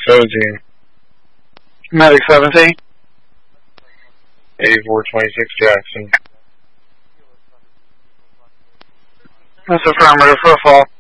Cozy. Medic 17. 8426 Jackson. That's affirmative for a fall.